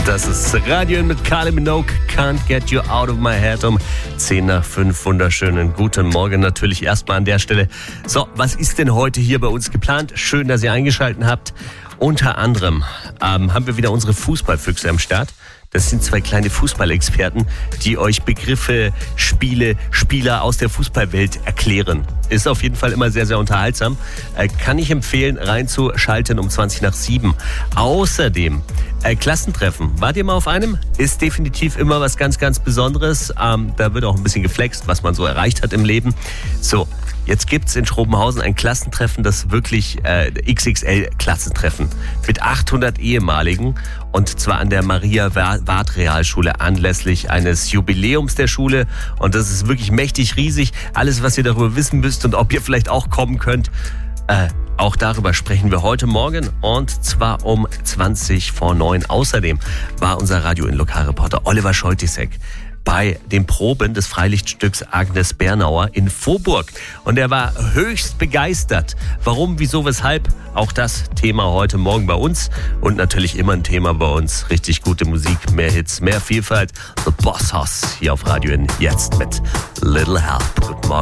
Das ist Radio mit Kylie Minogue, Can't Get You Out of My Head um 10 nach 5. Wunderschönen guten Morgen natürlich erstmal an der Stelle. So, was ist denn heute hier bei uns geplant? Schön, dass ihr eingeschaltet habt. Unter anderem haben wir wieder unsere Fußballfüchse am Start. Das sind zwei kleine Fußballexperten, die euch Begriffe, Spiele, Spieler aus der Fußballwelt erklären. Ist auf jeden Fall immer sehr, sehr unterhaltsam. Kann ich empfehlen, reinzuschalten um 20 nach 7. Außerdem Klassentreffen. Wart ihr mal auf einem? Ist definitiv immer was ganz, ganz Besonderes. Da wird auch ein bisschen geflext, was man so erreicht hat im Leben. So, jetzt gibt's in Schrobenhausen ein Klassentreffen, das wirklich XXL-Klassentreffen mit 800 Ehemaligen, und zwar an der Maria-Ward-Realschule anlässlich eines Jubiläums der Schule, und das ist wirklich mächtig riesig. Alles, was ihr darüber wissen müsst und ob ihr vielleicht auch kommen könnt, auch darüber sprechen wir heute Morgen, und zwar um 20 vor 9. Außerdem war unser Radio-In-Lokalreporter Oliver Scholtisek bei den Proben des Freilichtstücks Agnes Bernauer in Vorburg. Und er war höchst begeistert. Warum, wieso, weshalb? Auch das Thema heute Morgen bei uns. Und natürlich immer ein Thema bei uns. Richtig gute Musik, mehr Hits, mehr Vielfalt. The Boss Hoss hier auf Radio N. Jetzt mit Little Help. Guten Morgen.